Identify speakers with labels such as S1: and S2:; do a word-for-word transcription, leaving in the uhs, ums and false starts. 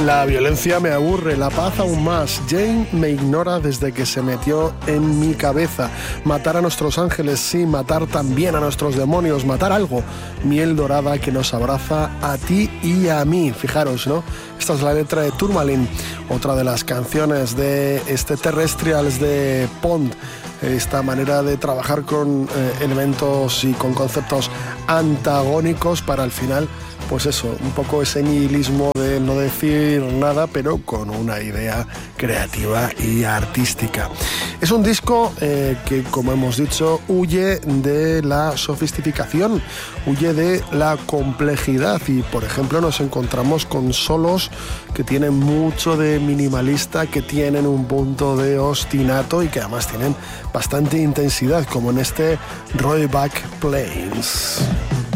S1: La violencia me aburre, la paz aún más. Jane me ignora desde que se metió en mi cabeza. Matar a nuestros ángeles, sí, matar también a nuestros demonios, matar algo. Miel dorada que nos abraza a ti y a mí. Fijaros, ¿no? Esta es la letra de Tourmaline, otra de las canciones de este Terrestrials de Pond. Esta manera de trabajar con eh, elementos y con conceptos antagónicos para al final, pues eso, un poco ese nihilismo de no decir nada, pero con una idea creativa y artística. Es un disco eh, que, como hemos dicho, huye de la sofisticación, huye de la complejidad y, por ejemplo, nos encontramos con solos que tienen mucho de minimalista, que tienen un punto de ostinato y que además tienen bastante intensidad, como en este Royback Plains.